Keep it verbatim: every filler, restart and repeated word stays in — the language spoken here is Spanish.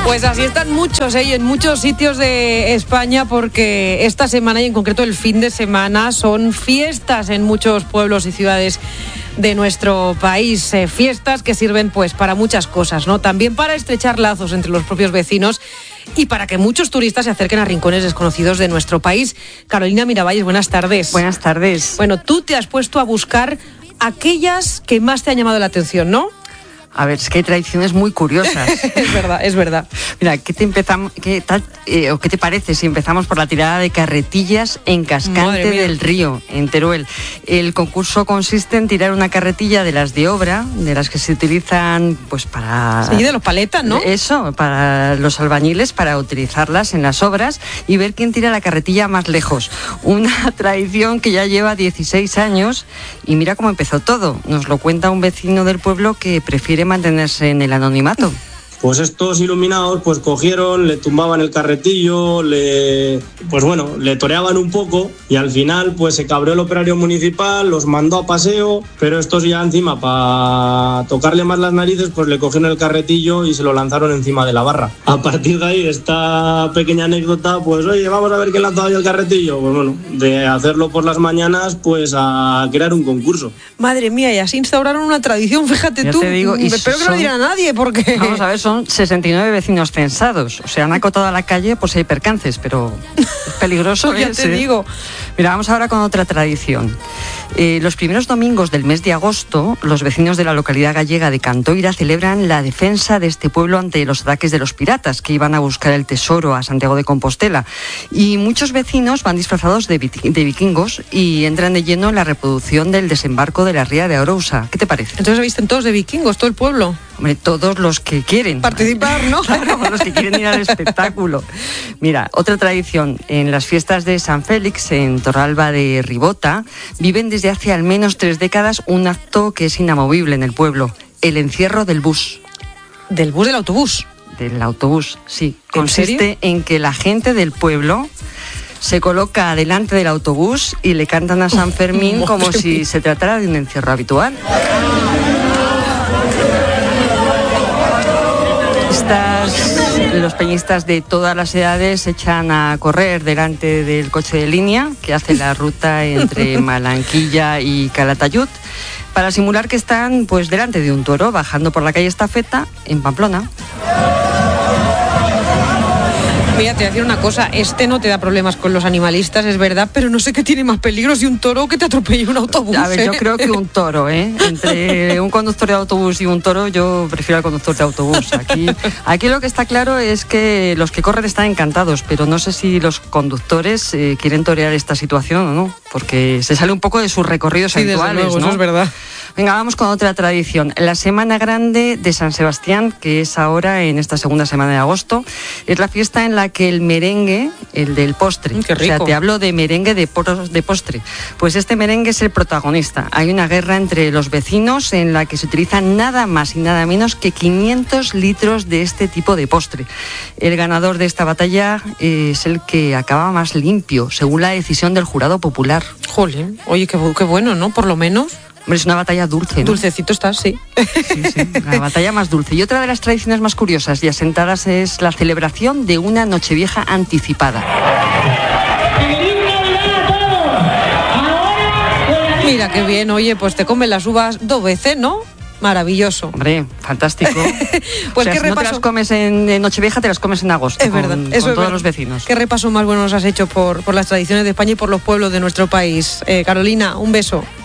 Pues así están muchos, ¿eh? Y en muchos sitios de España, porque esta semana y en concreto el fin de semana son fiestas en muchos pueblos y ciudades de nuestro país, eh, fiestas que sirven pues para muchas cosas, ¿no? También para estrechar lazos entre los propios vecinos y para que muchos turistas se acerquen a rincones desconocidos de nuestro país. Carolina Miravalles, buenas tardes. Buenas tardes. Bueno, tú te has puesto a buscar aquellas que más te han llamado la atención, ¿no? A ver, es que hay tradiciones muy curiosas. Es verdad, es verdad. Mira, ¿qué te empezamos, qué tal, eh, o qué te parece si empezamos por la tirada de carretillas en Cascante del Río, en Teruel? El concurso consiste en tirar una carretilla de las de obra, de las que se utilizan pues para... Sí, de los paletas, ¿no? Eso, para los albañiles, para utilizarlas en las obras y ver quién tira la carretilla más lejos. Una tradición que ya lleva dieciséis años y mira cómo empezó todo. Nos lo cuenta un vecino del pueblo que prefiere mantenerse en el anonimato. Pues estos iluminados pues cogieron, le tumbaban el carretillo, le pues bueno, le toreaban un poco y al final pues se cabreó el operario municipal, los mandó a paseo, pero estos ya encima para tocarle más las narices pues le cogieron el carretillo y se lo lanzaron encima de la barra. A partir de ahí, esta pequeña anécdota, pues oye, vamos a ver quién lanzaba el carretillo. Pues bueno, de hacerlo por las mañanas pues a crear un concurso. Madre mía, y así instauraron una tradición, fíjate ya tú. Te digo, y espero son... que no diga a nadie porque... Vamos a ver, son sesenta y nueve vecinos censados, o sea, han acotado a la calle por si hay percances, pero es peligroso. Ya es, te ¿eh? digo. Mira, vamos ahora con otra tradición. Eh, los primeros domingos del mes de agosto, los vecinos de la localidad gallega de Cantoira celebran la defensa de este pueblo ante los ataques de los piratas que iban a buscar el tesoro a Santiago de Compostela. Y muchos vecinos van disfrazados de, de vikingos y entran de lleno en la reproducción del desembarco de la ría de Arousa. ¿Qué te parece? Entonces se visten todos de vikingos, todo el pueblo. Hombre, todos los que quieren participar, ¿no? Claro, los que quieren ir al espectáculo. Mira, otra tradición, en las fiestas de San Félix, en Torralba de Ribota, viven desde hace al menos tres décadas un acto que es inamovible en el pueblo, el encierro del bus. ¿Del bus del autobús? Del autobús, sí. ¿En Consiste serio? en que la gente del pueblo se coloca delante del autobús y le cantan a San Fermín como si se tratara de un encierro habitual. Estas, los peñistas de todas las edades se echan a correr delante del coche de línea que hace la ruta entre Malanquilla y Calatayud para simular que están pues delante de un toro bajando por la calle Estafeta en Pamplona. Mira, te voy a decir una cosa, este no te da problemas con los animalistas, es verdad, pero no sé qué tiene más peligro, si un toro o que te atropelle un autobús. A ver, ¿eh? yo creo que un toro, ¿eh? Entre un conductor de autobús y un toro, yo prefiero al conductor de autobús. Aquí, aquí lo que está claro es que los que corren están encantados, pero no sé si los conductores eh, quieren torear esta situación o no, porque se sale un poco de sus recorridos sí, habituales, desde luego, ¿no? Eso es verdad. Venga, vamos con otra tradición. La Semana Grande de San Sebastián, que es ahora en esta segunda semana de agosto, es la fiesta en la que el merengue, el del postre, Qué rico. o sea, te hablo de merengue de, poros, de postre, pues este merengue es el protagonista. Hay una guerra entre los vecinos en la que se utiliza nada más y nada menos que quinientos litros de este tipo de postre. El ganador de esta batalla es el que acaba más limpio, según la decisión del jurado popular. Jolín, oye, qué, qué bueno, ¿no? Por lo menos. Hombre, es una batalla dulce, ¿no? Dulcecito estás, sí. Sí, sí, la batalla más dulce. Y otra de las tradiciones más curiosas y asentadas es la celebración de una Nochevieja anticipada. Mira qué bien, oye, pues te comen las uvas dos veces, ¿no? Maravilloso. Hombre, fantástico. Pues o sea, qué si repaso. No te las comes en, en Nochevieja, te las comes en agosto. Es verdad, con, eso con es todos verdad. los vecinos. Qué repaso más bueno nos has hecho por, por las tradiciones de España y por los pueblos de nuestro país. Eh, Carolina, un beso.